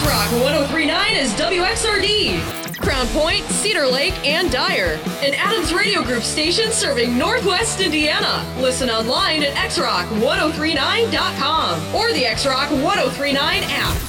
X-Rock 103.9 is WXRD. Crown Point, Cedar Lake, and Dyer. An Adams Radio Group station serving Northwest Indiana. Listen online at xrock1039.com or the X-Rock 1039 app.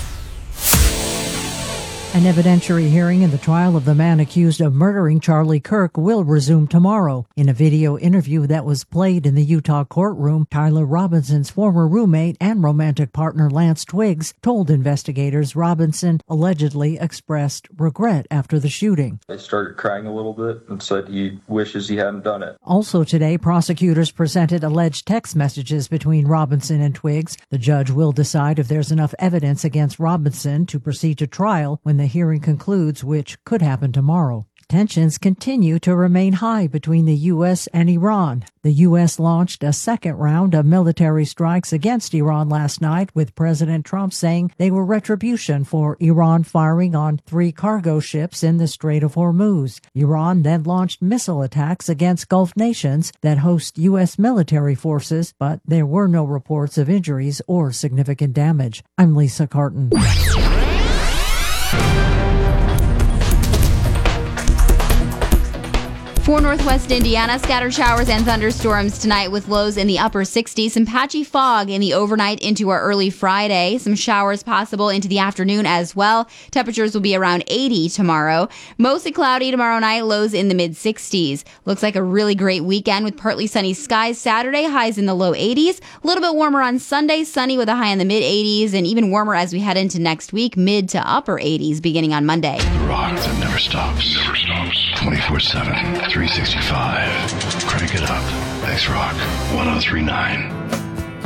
An evidentiary hearing in the trial of the man accused of murdering Charlie Kirk will resume tomorrow. In a video interview that was played in the Utah courtroom, Tyler Robinson's former roommate and romantic partner Lance Twiggs told investigators Robinson allegedly expressed regret after the shooting. He started crying a little bit and said he wishes he hadn't done it. Also today, prosecutors presented alleged text messages between Robinson and Twiggs. The judge will decide if there's enough evidence against Robinson to proceed to trial when the hearing concludes, which could happen tomorrow. Tensions continue to remain high between the U.S. and Iran. The U.S. launched a second round of military strikes against Iran last night, with President Trump saying they were retribution for Iran firing on 3 cargo ships in the Strait of Hormuz. Iran then launched missile attacks against Gulf nations that host U.S. military forces, but there were no reports of injuries or significant damage. I'm Lisa Carton. For Northwest Indiana, scattered showers and thunderstorms tonight with lows in the upper 60s. Some patchy fog in the overnight into our early Friday. Some showers possible into the afternoon as well. Temperatures will be around 80 tomorrow. Mostly cloudy tomorrow night, lows in the mid-60s. Looks like a really great weekend with partly sunny skies Saturday, highs in the low 80s. A little bit warmer on Sunday, sunny with a high in the mid-80s, and even warmer as we head into next week, mid to upper 80s beginning on Monday. The rock that never stops. 24/7. 365. Crank it up. X-Rock 1039.